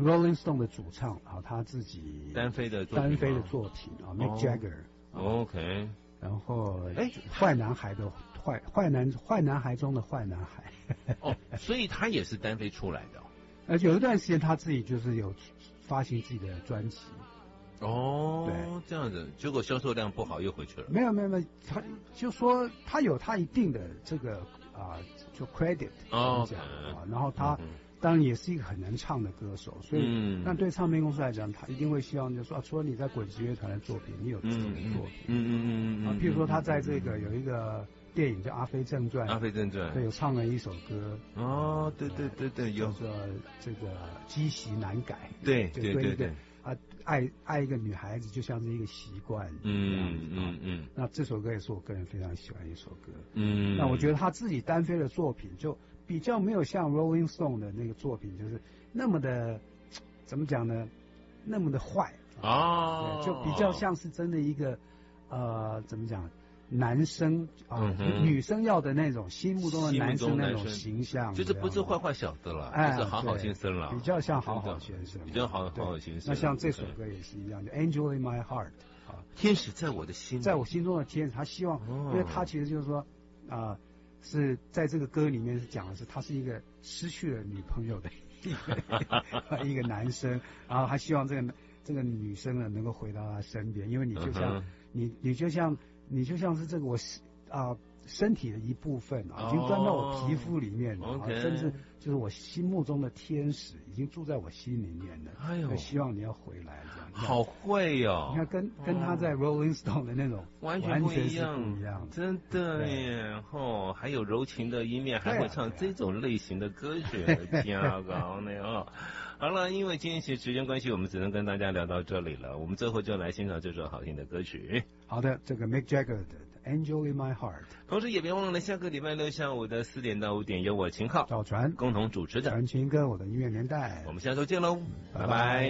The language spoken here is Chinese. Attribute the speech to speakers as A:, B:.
A: Rolling Stone 的主唱啊，他自己
B: 单飞的作
A: 品啊，Mick Jagger。OK。然后，坏男孩中的坏男孩。
B: 所以他也是单飞出来的。
A: 有一段时间他自己就是有发行自己的专辑。
B: 对，这样子，结果销售量不好又回去了。
A: 没有，他就说他有他一定的这个就 credit 讲然后他当然也是一个很能唱的歌手，所以那对唱片公司来讲，他一定会希望就是说，除了你在滚石乐团的作品，你有自己的作品。譬如说他在这个有一个电影叫《阿飞正传》，对，有唱了一首歌。
B: 对，有
A: 叫做这个积习难改。
B: 对。
A: 爱一个女孩子就像是一个习惯。那这首歌也是我个人非常喜欢的一首歌。那我觉得他自己单飞的作品就比较没有像 Rolling Stone 的那个作品，就是那么的怎么讲呢？那么的坏就比较像是真的一个怎么讲？男生女生要的那种心目中的男生那种形象，
B: 就是不是坏坏小子了，就是好好先生了，
A: 比较像好好先生，
B: 比较好先生。
A: 那像这首歌也是一样，就 Angel in My Heart
B: 天使在我的心，
A: 在我心中的天使。他希望，因为他其实就是说是在这个歌里面是讲的是他是一个失去了女朋友的一个男生，然后他希望这个女生呢能够回到他身边，因为你就像你就像是这个我身体的一部分已经钻到我皮肤里面了，甚至就是我心目中的天使已经住在我心里面了。希望你要回来这样。
B: 好会哦！
A: 你看跟他在 Rolling Stone 的那种
B: 完全不一样，真的耶！还有柔情的一面，还会唱这种类型的歌曲，加高呢好了，因为今天时间关系，我们只能跟大家聊到这里了。我们最后就来欣赏这首好听的歌曲。
A: 好的，这个 Mick Jagger 的 Angel in My Heart。
B: 同时也别忘了下个礼拜六下午的4点到5点，由我秦昊、
A: 赵传
B: 共同主持的
A: 传情歌我的音乐年代。
B: 我们下周见喽，拜拜。